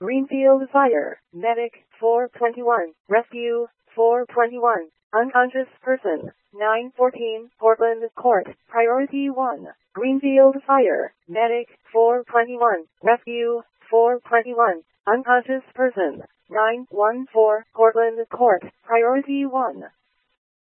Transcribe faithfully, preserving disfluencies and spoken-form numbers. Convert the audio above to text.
Greenfield Fire. Medic, four twenty-one. Rescue, four twenty-one. Unconscious person, nine fourteen. Portland Court. Priority one. Greenfield Fire. Medic, four twenty-one. Rescue, four twenty-one. Unconscious person, nine one four. Portland Court. Priority one.